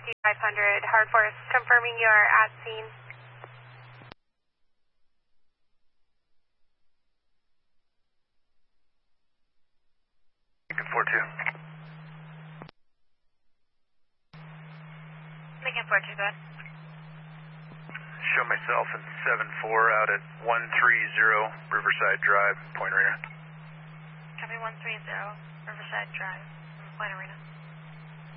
500, Hard Force, confirming you are at scene. Lincoln 4-2. Lincoln 4-2, go ahead. Show myself in 7-4 out at 130 Riverside Drive, Point Arena. Copy 130, Riverside Drive, Point Arena.